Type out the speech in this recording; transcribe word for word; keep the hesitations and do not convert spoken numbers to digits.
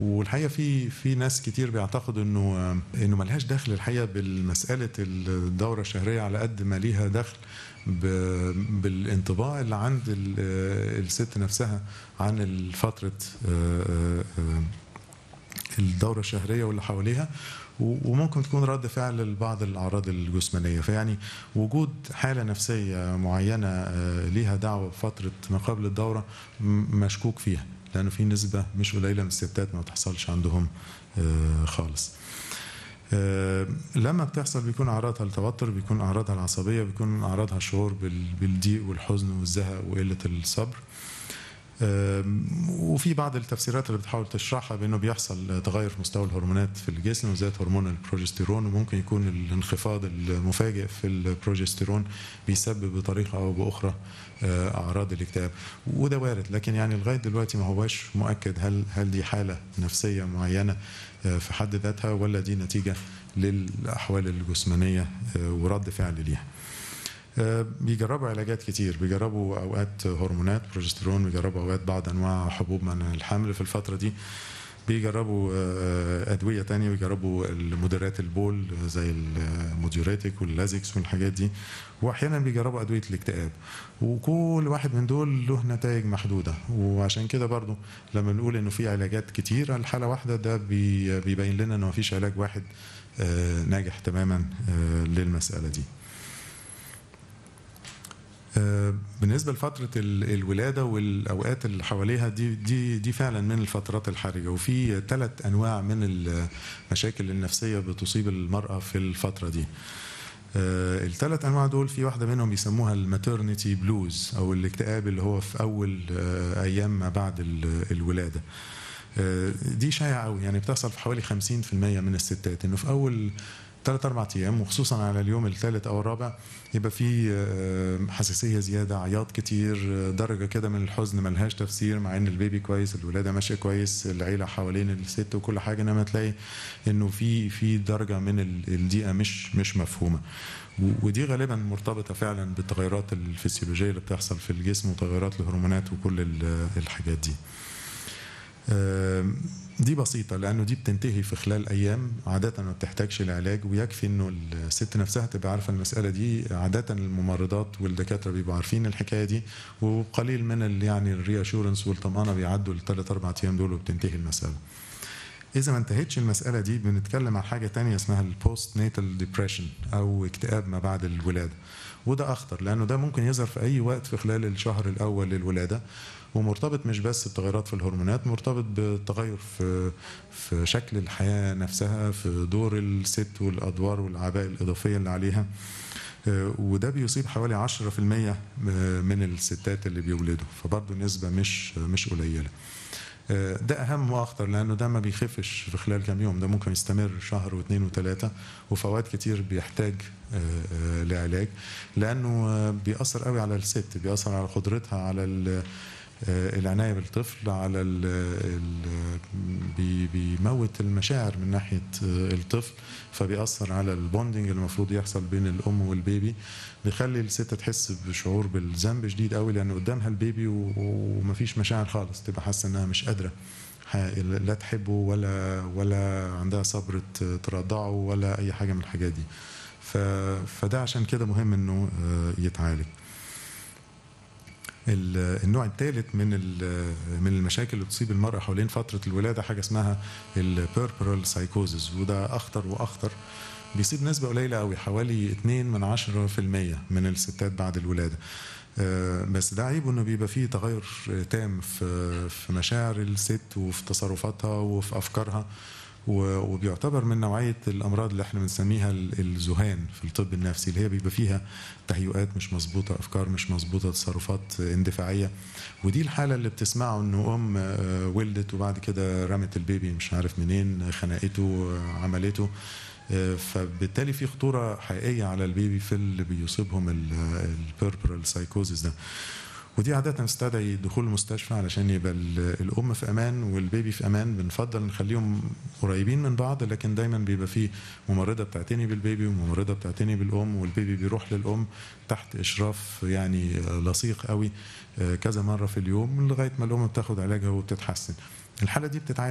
والحقيقه في في ناس كتير بيعتقدوا انه انه ملهاش دخل الحقيقه بالمساله الدوره الشهريه على قد ما ليها دخل بالانطباع اللي عند الست نفسها عن فتره الدوره الشهريه واللي حواليها، وممكن تكون رد فعل لبعض الاعراض الجسمانيه. فيعني وجود حاله نفسيه معينه ليها دعوه بفتره ما قبل الدوره مشكوك فيها، لانه في نسبه مش قليله من الستات ما بتحصلش عندهم خالص. لما بتحصل بيكون اعراضها التوتر، بيكون اعراضها العصبيه، بيكون اعراضها الشعور بالضيق والحزن والزهق وقله الصبر. وفي بعض التفسيرات اللي بتحاول تشرحها بانه بيحصل تغير في مستوى الهرمونات في الجسم وزيادة هرمون البروجستيرون، وممكن يكون الانخفاض المفاجئ في البروجستيرون بيسبب بطريقه او باخرى اعراض الاكتئاب، وده وارد. لكن يعني لغايه دلوقتي ما هواش مؤكد هل هل دي حاله نفسيه معينه في حد ذاتها ولا دي نتيجه للاحوال الجسمانيه ورد فعل ليها. بيجربوا علاجات كتير، بيجربوا اوقات هرمونات بروجستيرون، بيجربوا اوقات بعض انواع حبوب منع الحمل في الفتره دي، بيجربوا ادويه تانية، بيجربوا المدرات البول زي الموديوريتك واللازكس والحاجات دي، واحيانا بيجربوا ادويه الاكتئاب، وكل واحد من دول له نتائج محدوده. وعشان كده برضو لما نقول انه في علاجات كتير على حاله واحده، ده بيبين لنا انه مفيش علاج واحد ناجح تماما للمساله دي. بالنسبه لفتره الولاده والاوقات اللي حواليها دي دي دي فعلا من الفترات الحرجه، وفي ثلاث انواع من المشاكل النفسيه بتصيب المراه في الفتره دي. الثلاث انواع دول في واحده منهم بيسموها الماترنتي بلوز او الاكتئاب اللي هو في اول ايام ما بعد الولاده. دي شائعه قوي، يعني بتحصل في حوالي خمسين بالمية من الستات، انه في اول ثلاث أربع أيام وخصوصا على اليوم الثالث أو الرابع يبقى في حساسية زيادة، عياط كتير، درجة كده من الحزن ملهاش تفسير، مع إن البيبي كويس، الولادة ماشية كويس، العيلة حوالين الست وكل حاجة، إنما تلاقي إنه في في درجة من الضيقة مش مش مفهومة. ودي غالبا مرتبطة فعلا بالتغيرات الفسيولوجية اللي بتحصل في الجسم وتغيرات الهرمونات وكل الحاجات دي. دي بسيطة لأنه دي بتنتهي في خلال أيام، عادة ما بتحتاجش العلاج، ويكفي إنه الست نفسها تبقى عارفة المسألة دي. عادة الممرضات والدكاترة بيبقوا عارفين الحكاية دي، وقليل من ال يعني الرياشورنس والطمأنة بيعدوا الثلاث أربع أيام دول وبتنتهي المسألة. إذا ما انتهتش المسألة دي بنتكلم عن حاجة تانية اسمها البوست ناتال ديبريشن أو اكتئاب ما بعد الولادة، وده أخطر لأنه ده ممكن يظهر في أي وقت في خلال الشهر الأول للولادة، ومرتبط مش بس بتغيرات في الهرمونات، مرتبط بالتغير في في شكل الحياة نفسها، في دور الست والأدوار والأعباء الإضافية اللي عليها، وده بيصيب حوالي عشرة بالمية من الستات اللي بيولدوا، فبرضه نسبة مش مش قليلة. ده أهم وأخطر لأنه ده ما بيخفش في خلال كام يوم، ده ممكن يستمر شهر واثنين وثلاثة، وفي أوقات كتير بيحتاج لعلاج لأنه بيأثر قوي على الست، بيأثر على قدرتها على العناية بالطفل، على ال ال بيموت المشاعر من ناحية الطفل، فبيأثر على البوندنج اللي المفروض يحصل بين الأم والبيبي، بيخلي الست تحس بشعور بالذنب شديد قوي لأنه قدامها البيبي ومفيش مشاعر خالص، تبقى حاسة إنها مش قادرة لا تحبه ولا ولا عندها صبر ترضعه ولا أي حاجة من الحاجات دي. فده عشان كده مهم إنه يتعالج. النوع الثالث من من المشاكل اللي تصيب المرأة حوالين فترة الولادة حاجة اسمها البيربرال سايكوزز، وده أخطر وأخطر، بيصيب نسبة قليلة قوي حوالي اثنين من عشرة بالمية من الستات بعد الولادة. بس ده عيبه انه بيبقى فيه تغير تام في في مشاعر الست وفي تصرفاتها وفي أفكارها، وبيعتبر من نوعية الأمراض اللي احنا بنسميها الذهان في الطب النفسي، اللي هي بيبقى فيها تهيؤات مش مظبوطة، أفكار مش مظبوطة، تصرفات اندفاعية. ودي الحالة اللي بتسمعه إنه أم ولدت وبعد كده رمت البيبي مش عارف منين، خنقته، عملته، فبالتالي في خطورة حقيقية على البيبي في اللي بيصيبهم البيربرال سايكوزيس ده. ودي عادة تستدعي دخول المستشفى علشان يبقى الأم في أمان والبيبي في أمان. بنفضل نخليهم قريبين من بعض، لكن دايما بيبقى فيه ممرضة بتعتني بالبيبي وممرضة بتعتني بالأم، والبيبي بيروح للأم تحت إشراف يعني لصيق قوي كذا مرة في اليوم لغاية ما الأم بتاخد علاجها وبتتحسن. الحالة دي بتتعالج